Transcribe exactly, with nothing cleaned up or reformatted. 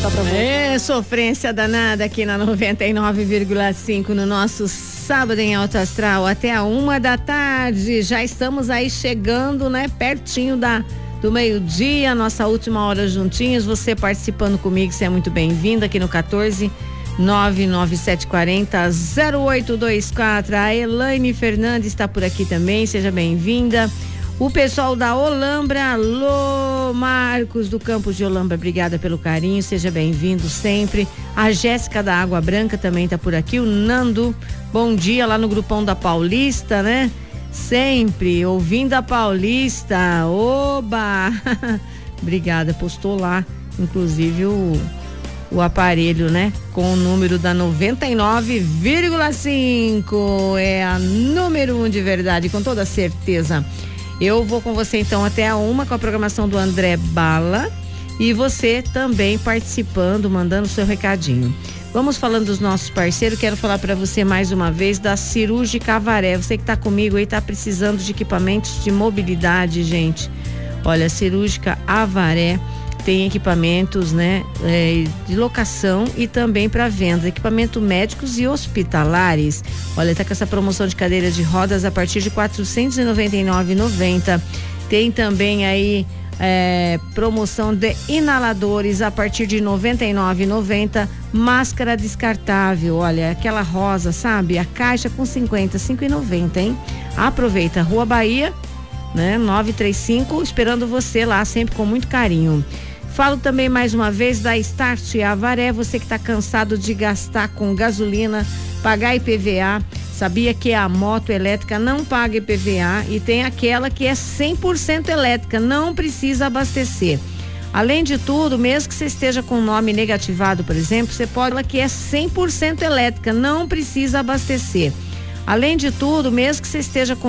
voltar pra você. É, sofrência danada aqui na noventa e nove vírgula cinco no nosso sábado em Alto Astral, até a uma da tarde. Já estamos aí chegando, né, pertinho da, do meio-dia, nossa última hora juntinhos. Você participando comigo, você é muito bem-vindo aqui no quatorze nove nove sete quatro zero zero oito dois quatro. A Elaine Fernandes está por aqui também, seja bem-vinda. O pessoal da Olambra, alô, Marcos do campus de Olambra, obrigada pelo carinho, seja bem-vindo sempre. A Jéssica da Água Branca também está por aqui. O Nando, bom dia lá no grupão da Paulista, né? Sempre ouvindo a Paulista, oba! Obrigada, postou lá, inclusive o o aparelho, né? Com o número da noventa e nove vírgula cinco. É a número um de verdade, com toda certeza. Eu vou com você então até a uma com a programação do André Bala. E você também participando, mandando seu recadinho. Vamos falando dos nossos parceiros. Quero falar para você mais uma vez da Cirúrgica Avaré. Você que tá comigo aí, tá precisando de equipamentos de mobilidade, gente. Olha, a Cirúrgica Avaré tem equipamentos, né, é, de locação e também para venda, equipamentos médicos e hospitalares. Olha, tá com essa promoção de cadeiras de rodas a partir de quatrocentos e noventa e nove reais e noventa centavos. Tem também aí é, promoção de inaladores a partir de noventa e nove reais e noventa centavos. Máscara descartável, olha, aquela rosa, sabe? A caixa com cinquenta, cinco reais e noventa centavos, hein? Aproveita, Rua Bahia, né, nove três cinco, esperando você lá, sempre com muito carinho. Falo também mais uma vez da Start Avaré, você que está cansado de gastar com gasolina, pagar I P V A, sabia que a moto elétrica não paga I P V A e tem aquela que é cem por cento elétrica, não precisa abastecer. Além de tudo, mesmo que você esteja com o nome negativado, por exemplo, você pode falar que é cem por cento elétrica, não precisa abastecer. Além de tudo, mesmo que você esteja com